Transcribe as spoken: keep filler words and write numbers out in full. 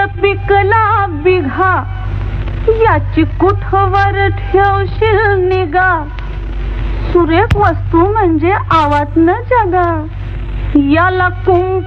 पिकला बिघा, याची कुठवर ठेवशील निगा. सुरेख वस्तू म्हणजे आवात न जगा, याला कुंप